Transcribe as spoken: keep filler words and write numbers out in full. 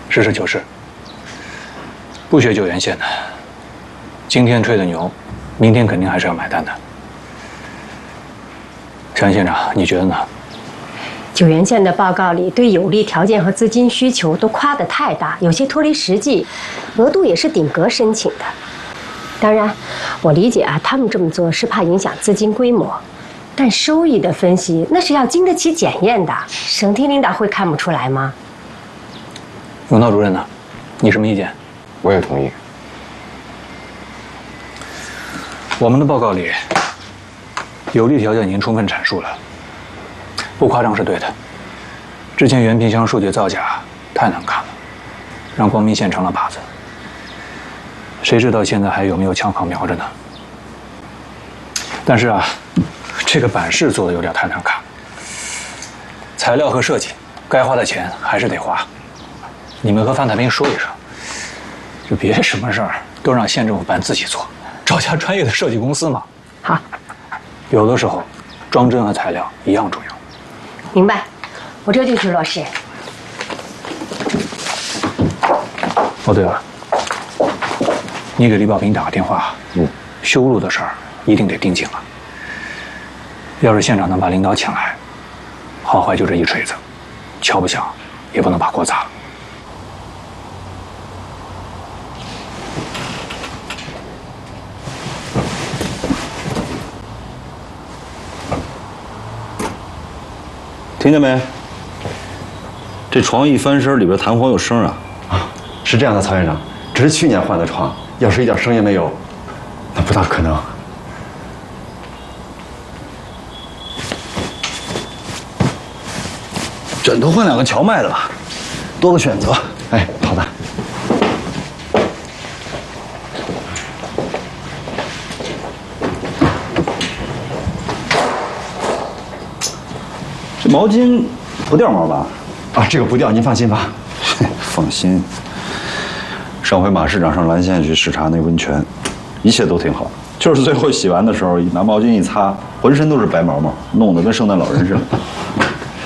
实事求是。不学九原线的，今天吹的牛，明天肯定还是要买单的。小严县长，你觉得呢？ 九原县的报告里对有利条件和资金需求都夸得太大，有些脱离实际，额度也是顶格申请的。当然，我理解啊，他们这么做是怕影响资金规模，但收益的分析那是要经得起检验的，省厅领导会看不出来吗？ 永道主任呢？你什么意见？ 我也同意。 我们的报告里有利条件已经充分阐述了。不夸张是对的。之前原品箱数据造假太难看了，让光明县成了靶子。谁知道现在还有没有枪口瞄着呢？但是啊，这个版式做的有点太难看。材料和设计，该花的钱还是得花。你们和范太平说一声，就别什么事儿都让县政府办自己做，找家专业的设计公司嘛。 好， 有的时候，装帧和材料一样重要。 明白，我这就去落实。 哦，对了，你给李保平打个电话， 嗯， 修路的事儿一定得盯紧了。要是县长能把领导请来，好坏就这一锤子，敲不响，也不能把锅砸了。 听见没？这床一翻身，里边弹簧有声啊！ 啊，是这样的，曹院长，这是去年换的床，要是一点声也没有，那不大可能。 枕头换两个荞麦的吧，多个选择。 哎，好的。 这毛巾不掉毛吧？ 啊，这个不掉，您放心吧。 放心。上回马市长上蓝县去视察那温泉，一切都挺好，就是最后洗完的时候，拿毛巾一擦，浑身都是白毛毛，弄得跟圣诞老人似的。